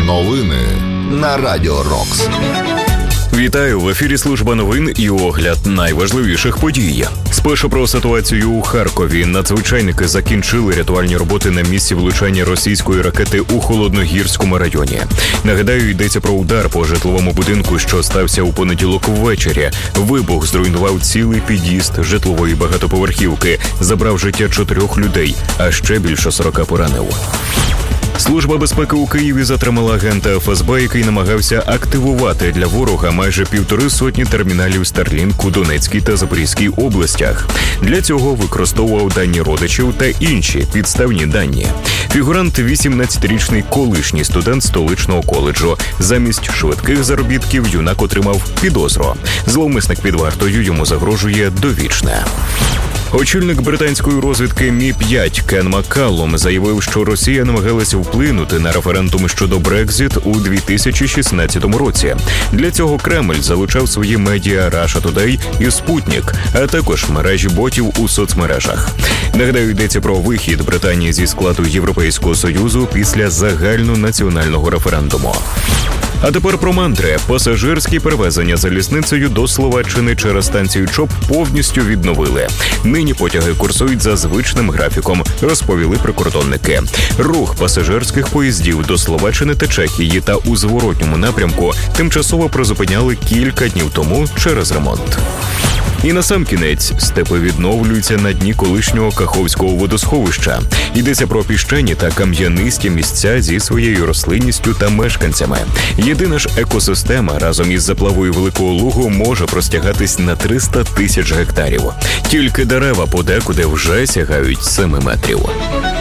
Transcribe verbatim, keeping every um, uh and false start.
Новини на Радіо Рокс. Вітаю! В ефірі служба новин і огляд найважливіших подій. Спершу про ситуацію у Харкові. Надзвичайники закінчили рятувальні роботи на місці влучання російської ракети у Холодногірському районі. Нагадаю, йдеться про удар по житловому будинку, що стався у понеділок ввечері. Вибух зруйнував цілий під'їзд житлової багатоповерхівки, забрав життя чотирьох людей, а ще більше сорока поранив. Служба безпеки у Києві затримала агента еф ес бе, який намагався активувати для ворога майже півтори сотні терміналів Starlink у Донецькій та Запорізькій областях. Для цього використовував дані родичів та інші підставні дані. Фігурант – вісімнадцятирічний колишній студент столичного коледжу. Замість швидких заробітків юнак отримав підозру. Зловмисник під вартою, йому загрожує довічне. Очільник британської розвідки ем і п'ять Кен Маккалум заявив, що Росія намагалася вплинути на референдум щодо Брекзит у дві тисячі шістнадцятому році. Для цього Кремль залучав свої медіа Russia Today і Спутник, а також мережі ботів у соцмережах. Нагадаю, йдеться про вихід Британії зі складу Європейського Союзу після загальнонаціонального референдуму. А тепер про мандри. Пасажирські перевезення залізницею до Словаччини через станцію ЧОП повністю відновили. Нині потяги курсують за звичним графіком, розповіли прикордонники. Рух пасажирських поїздів до Словаччини та Чехії та у зворотньому напрямку тимчасово призупиняли кілька днів тому через ремонт. І насамкінець, степи відновлюються на дні колишнього Каховського водосховища. Йдеться про піщані та кам'янисті місця зі своєю рослинністю та мешканцями. Єдина ж екосистема разом із заплавою Великого Лугу може простягатись на триста тисяч гектарів. Тільки дерева подекуди вже сягають семи метрів.